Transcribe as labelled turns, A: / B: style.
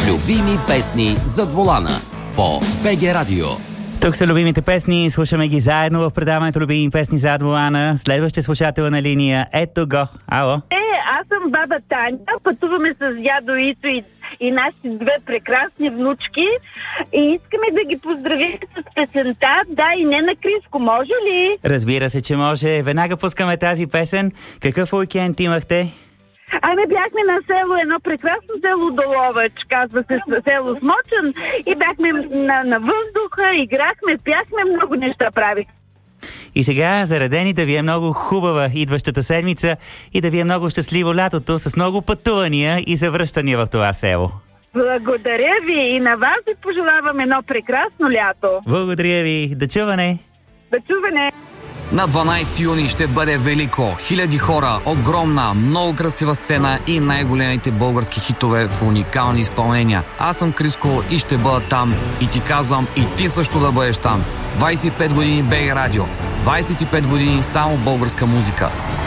A: Любими песни зад волана по БГ Радио.
B: Тук са любимите песни, слушаме ги заедно в предаването Любими песни зад волана. Следващия слушател на линия, ето го. Ало?
C: Аз съм баба Таня, пътуваме с дядо Ито и нашите две прекрасни внучки и искаме да ги поздравим с песента "Да и не на Криско". Може ли?
B: Разбира се, че може. Веднага пускаме тази песен. Какъв уикенд имахте?
C: Бяхме на село, едно прекрасно село Доловач, казва се село Смочен, и бяхме на въздуха, играхме, пяхме, много неща правих.
B: И сега заредени да ви е много хубава идващата седмица и да ви е много щастливо лятото с много пътувания и завръщания в това село.
C: Благодаря ви и на вас ви пожелавам едно прекрасно лято.
B: Благодаря ви. До чуване!
C: До чуване!
D: На 12 юни ще бъде велико. Хиляди хора, огромна, много красива сцена и най-големите български хитове в уникални изпълнения. Аз съм Криско и ще бъда там. И ти казвам, и ти също да бъдеш там. 25 години БГ Радио. 25 години само българска музика.